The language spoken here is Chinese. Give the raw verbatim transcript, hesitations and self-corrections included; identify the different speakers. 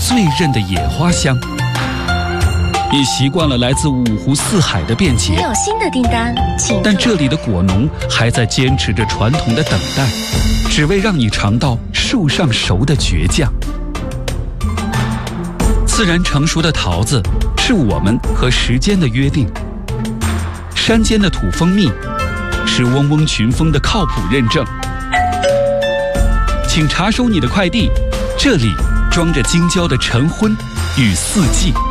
Speaker 1: 最韧的野花香。你习惯了来自五湖四海的便捷，
Speaker 2: 没有新的订单，请。
Speaker 1: 但这里的果农还在坚持着传统的等待，只为让你尝到树上熟的倔强。自然成熟的桃子是我们和时间的约定，山间的土蜂蜜是嗡嗡群蜂的靠谱认证。请查收你的快递，这里装着京郊的晨昏与四季。